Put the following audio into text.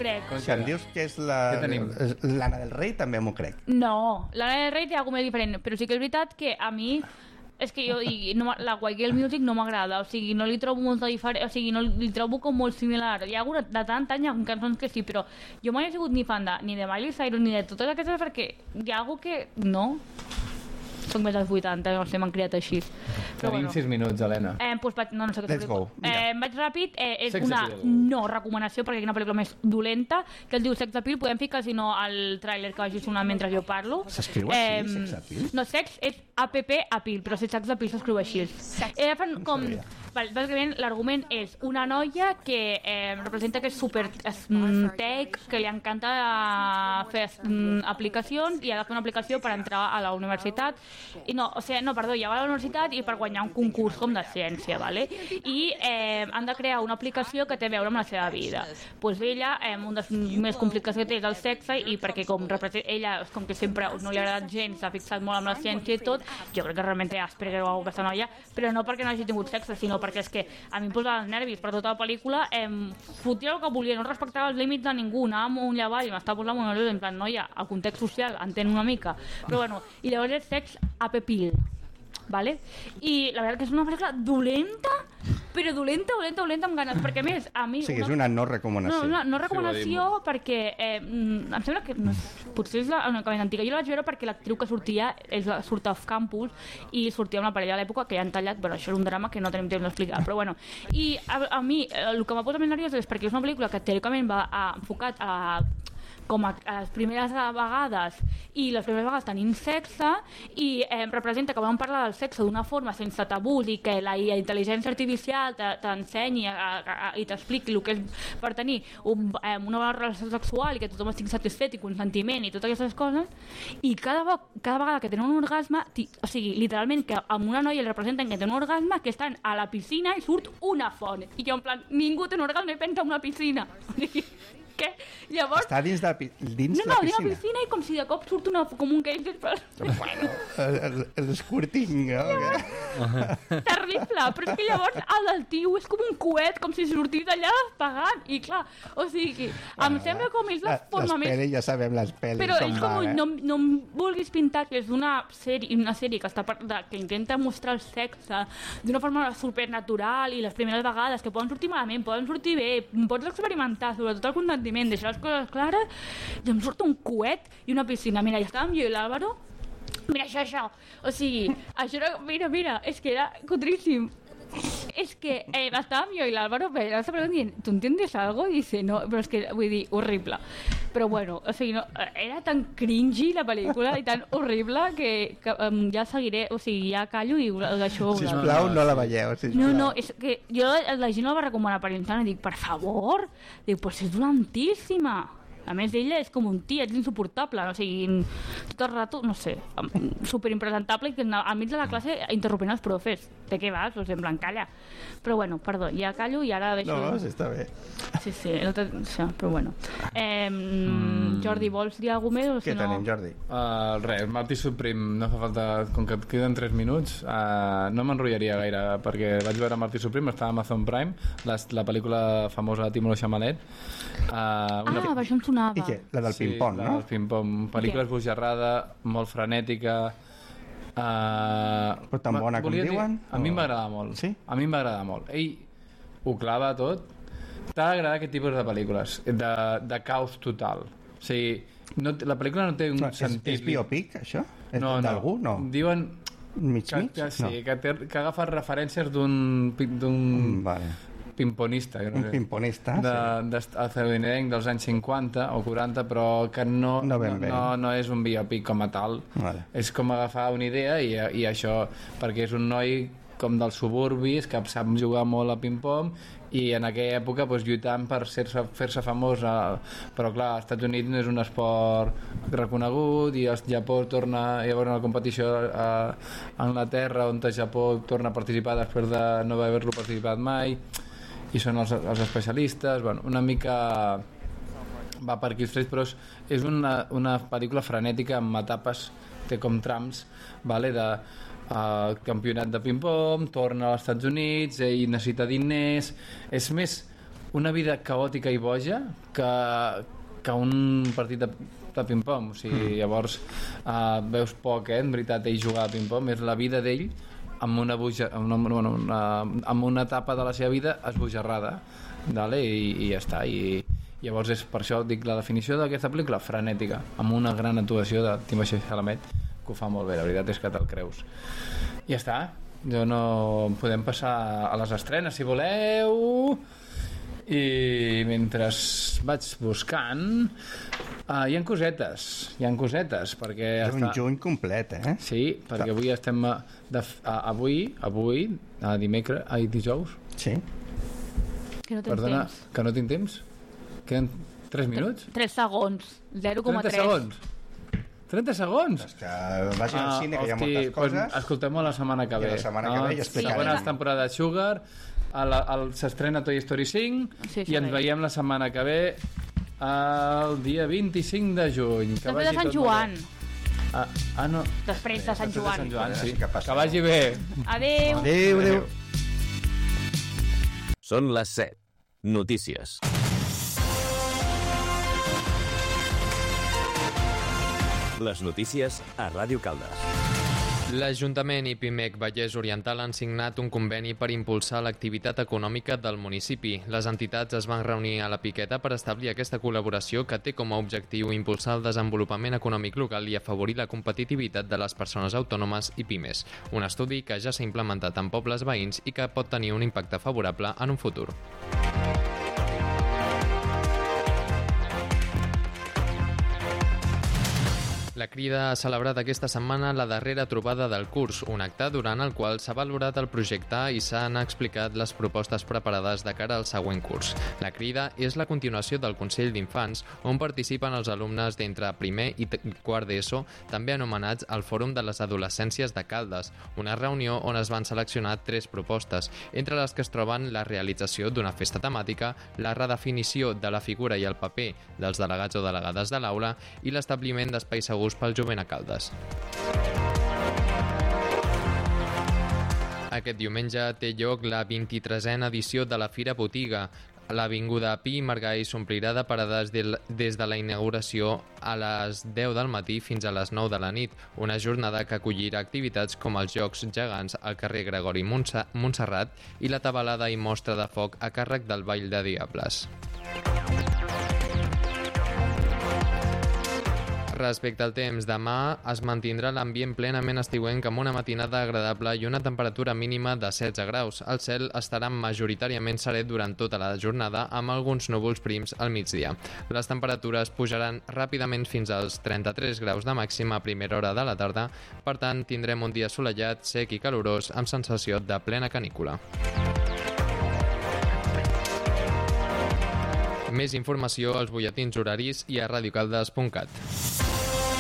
crec. Si em dius que és l'Anna del Rei, també m'ho crec. No, l'Anna del Rei té alguna cosa diferent, però sí que és veritat que a mi és que jo la White Girl Music no m'agrada, o sigui, no li trobo molta diferència, o sigui, no li trobo com molt similar. Hi ha hagut de tant any cançons que sí, però jo mai he sigut ni fan ni de Miley Cyrus ni de totes aquestes, perquè hi ha algú que no. Soc més dels 80, no sé, m'han criat així. Tenim 6 minuts, Helena. Pues no sé què Let's go. vaig ràpid. És Sex una Appeal. no recomanació, perquè és una pel·lícula més dolenta, que es diu Sex Appeal. Podem ficar, si no, el tràiler que vagi sonant mentre jo parlo. S'escriu així, Sex Appeal? No, sex és APP-Appeal, però Sex Appeal s'escriu així. Fan com... Bàsicament, l'argument és una noia que representa que és super tech, que li encanta fer aplicacions i ha de fer una aplicació per entrar a la universitat. I ja va a la universitat i per guanyar un concurs com de ciència, ¿vale? I han de crear una aplicació que té a veure amb la seva vida. Pues ella, una de les més complicacions que té és el sexe, i perquè ella, com que sempre no li ha agradat gens, s'ha fixat molt amb la ciència i tot, jo crec que realment té Asperger o alguna cosa, aquesta noia, però no perquè no hagi tingut sexe, sinó perquè és que a mi em posava els nervis per tota la pel·lícula, fotia el que volia, no respectava els límits de ningú, anava amunt i avall, m'estava posant molt nerviosa, en plan, noia, el context social entén una mica, però bueno, i llavors és Sex Appeal, ¿vale? I la veritat que és una pel·lícula dolenta, però dolenta amb ganes, perquè a més a mi... O sigui, és una no recomanació. No recomanació, perquè em sembla que potser és la única més antiga. Jo la vaig veure perquè l'actriu que sortia surt off campus i sortia una parella a l'època que ja han tallat, però això és un drama que no tenim temps d'explicar, però bueno. I a mi el que m'ha posat més nerviosa és perquè és una pel·lícula que teòricament va enfocat com a les primeres vegades, i les primeres vegades tenint sexe, i representa que vam parlar del sexe d'una forma sense tabús, i que la intel·ligència artificial t'ensenyi i t'expliqui el que és per tenir una relació sexual i que tothom estigui satisfet i consentiment i totes aquestes coses, i cada vegada que tenen un orgasme, o sigui, literalment que amb una noia li representen que té un orgasme, que estan a la piscina i surt una font, i jo en plan, ningú té un orgasme i pensa en una piscina. Què? Llavors... Està dins la piscina? No, dins la piscina, i com si de cop surt com un geyser. Bueno, l'escurting, no? Terrible, però és que llavors el del tio és com un coet, com si sortís d'allà despegant, i clar, o sigui, em sembla com és la forma més... Les pel·lis, ja sabem, les pel·lis però és com van, no em vulguis pintar que és una sèrie que intenta mostrar el sexe d'una forma supernatural, i les primeres vegades que poden sortir malament, poden sortir bé, pots experimentar, sobretot el consentiment, deixar les coses clares, i em surt un coet i una piscina. Mira, ja estàvem jo i l'Àlvaro, mira això, o sigui, això era, mira, és que era cutríssim. Es que estàvem jo i l'Àlvaro dient, ¿tú entiendes algo? Y dice, no, però és que, vull dir, horrible. Però bueno, o sigui, no, era tan cringy la pel·lícula i tan horrible que ja seguiré, o sigui, ja callo i això... Sisplau, no la veieu, sisplau. No, és que jo la gent la va recomanar per Instagram i dic, per favor, dic, pues és dolentíssima. A més, ella és com un tia, és insuportable, o sigui, tot el rato, no sé, superimpresentable, i que al mig de la classe interrompent els profes. De què vas? O sigui, en plan, calla. Però bueno, perdó, ja callo i ara deixo... No, sí, està bé. Sí, això, però bueno. Jordi, vols dir alguna més? O Què si no... tenim, Jordi? Res, Martí Supreme, no fa falta, com que et queden 3 minuts, no m'enrotllaria gaire, perquè vaig veure Martí Supreme, estava a Amazon Prime, la pel·lícula famosa de Timothée Chalamet. Per això em sonava. I què? La del ping-pong, no? La del ping-pong. Pel·lícula esbojarrada, molt frenètica. Però tan bona com diuen? A mi m'agrada molt. Sí? A mi m'agrada molt. Ell ho clava tot. T'ha d'agradar aquest tipus de pel·lícules, de caos total. O sigui, la pel·lícula no té un sentit... És biopic, això? No. D'algú? No. Diuen... Mig? Sí, que ha agafat referències d'un vale. pimponista. Un pimponista, estadounidenc dels anys 50 o 40, però que no és un biopic com a tal. Vale. És com agafar una idea i això, perquè és un noi com dels suburbis que sap jugar molt a ping-pong i en aquella època lluitant per fer-se famós, però clar, als Estats Units no és un esport reconegut, i el Japó torna a haver una competició a Anglaterra on el Japó torna a participar després de no haver-lo participat mai, i són els especialistes. Bueno, una mica va per aquí els trets, però és una pel·lícula frenètica amb etapes, té com trams, vale, de campionat de ping-pong, torna als Estats Units, ell necessita diners, és més una vida caòtica i boja que un partit de ping-pong. O sigui, llavors veus poc, en veritat, ell jugar a ping-pong, és la vida d'ell amb una etapa de la seva vida esbojarrada, i ja està. I llavors és per això dic la definició d'aquesta pel·lícula, frenètica, amb una gran actuació de Timothée Chalamet, que ho fa molt bé, la veritat és que te'l creus. Ja està, podem passar a les estrenes si voleu. I mentre vaig buscant hi ha cosetes perquè és un juny complet, sí, perquè avui estem avui dijous que no tens perdona, temps. que no tinc temps, queden 3 minuts 3 segons, 0,3 30 segons? És que vagin al cine, que hi ha moltes coses. Pues escoltem-ho la setmana que ve. La setmana que ve i explicarem. Segona temporada de Sugar, s'estrena Toy Story 5 i ens veiem la setmana que ve el dia 25 de juny. Després de Sant Joan. No. Després de Sant Joan. Sí. Que vagi bé. Adéu. Adéu. Són les 7. Notícies. Les notícies a Ràdio Caldes. L'Ajuntament i Pimec Vallès Oriental han signat un conveni per impulsar l'activitat econòmica del municipi. Les entitats es van reunir a la Piqueta per establir aquesta col·laboració que té com a objectiu impulsar el desenvolupament econòmic local i afavorir la competitivitat de les persones autònomes i pimes. Un estudi que ja s'ha implementat en pobles veïns i que pot tenir un impacte favorable en un futur. La Crida ha celebrat aquesta setmana la darrera trobada del curs, un acte durant el qual s'ha valorat el projecte i s'han explicat les propostes preparades de cara al següent curs. La Crida és la continuació del Consell d'Infants, on participen els alumnes d'entre primer i quart d'ESO, també anomenats el Fòrum de les Adolescències de Caldes, una reunió on es van seleccionar 3 propostes, entre les que es troben la realització d'una festa temàtica, la redefinició de la figura i el paper dels delegats o delegades de l'aula i l'establiment d'espais segurs pel jovent a Caldes. Aquest diumenge té lloc la 23a edició de la Fira Botiga. L'Avinguda Pi i Margall s'omplirà de parades des de la inauguració a les 10 del matí fins a les 9 de la nit, una jornada que acollirà activitats com els Jocs Gegants al carrer Gregori Montserrat i la tabalada i mostra de foc a càrrec del Ball de Diables. Respecte al temps, demà es mantindrà l'ambient plenament estiuenc amb una matinada agradable i una temperatura mínima de 16 graus. El cel estarà majoritàriament serè durant tota la jornada amb alguns núvols prims al migdia. Les temperatures pujaran ràpidament fins als 33 graus de màxima a primera hora de la tarda, per tant tindrem un dia assolellat, sec i calorós amb sensació de plena canícula. Més informació als butlletins horaris i a radiocaldes.cat.